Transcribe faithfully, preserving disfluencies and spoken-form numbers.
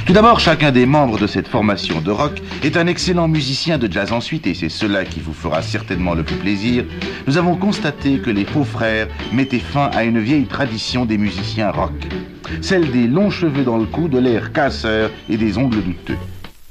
Tout d'abord, chacun des membres de cette formation de rock est un excellent musicien de jazz. Ensuite, et c'est cela qui vous fera certainement le plus plaisir, nous avons constaté que les Faux Frères mettaient fin à une vieille tradition des musiciens rock, celle des longs cheveux dans le cou, de l'air casseur et des ongles douteux.